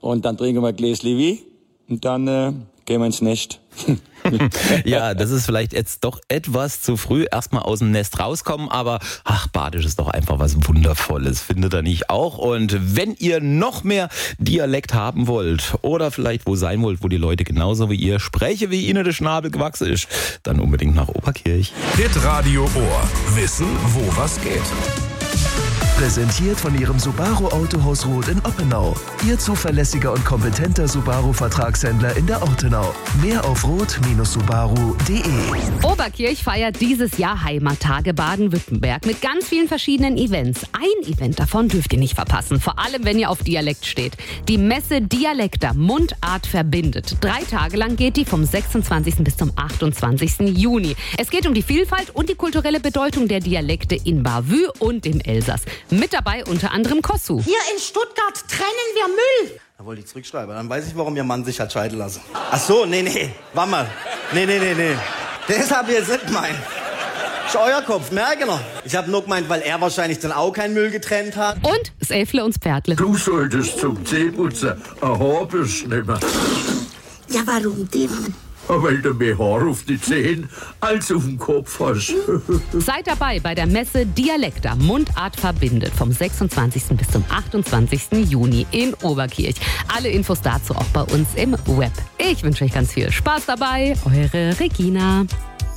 und dann trinken wir ein Gläschen Wein und dann gehen wir ins Nest. Ja, das ist vielleicht jetzt doch etwas zu früh, erstmal aus dem Nest rauskommen, aber Badisch ist doch einfach was Wundervolles, findet ihr nicht auch? Und wenn ihr noch mehr Dialekt haben wollt oder vielleicht wo sein wollt, wo die Leute genauso wie ihr sprechen, wie ihnen der Schnabel gewachsen ist, dann unbedingt nach Oberkirch. Hitradio Ohr. Wissen, wo was geht. Präsentiert von Ihrem Subaru Autohaus Roth in Oppenau. Ihr zuverlässiger und kompetenter Subaru-Vertragshändler in der Ortenau. Mehr auf roth-subaru.de. Oberkirch feiert dieses Jahr Heimattage Baden-Württemberg mit ganz vielen verschiedenen Events. Ein Event davon dürft ihr nicht verpassen, vor allem wenn ihr auf Dialekt steht. Die Messe Dialekter Mundart verbindet. 3 Tage lang geht die vom 26. bis zum 28. Juni. Es geht um die Vielfalt und die kulturelle Bedeutung der Dialekte in Bavü und im Elsass. Mit dabei unter anderem Kossu. Hier in Stuttgart trennen wir Müll. Da wollte ich zurückschreiben, dann weiß ich, warum ihr Mann sich hat scheiden lassen. Ach so, nee, warte mal. Nee. Das hab ich jetzt nicht gemeint. Ist euer Kopf, merke noch. Ich hab nur gemeint, weil er wahrscheinlich dann auch keinen Müll getrennt hat. Und das Äffle und das Pferdle. Du solltest zum Zähneputzen ein Haarbüsch nehmen. Ja, warum denn? Weil du mehr Haar auf die Zähne als auf dem Kopf hast. Seid dabei bei der Messe Dialekter Mundart verbindet vom 26. bis zum 28. Juni in Oberkirch. Alle Infos dazu auch bei uns im Web. Ich wünsche euch ganz viel Spaß dabei. Eure Regina.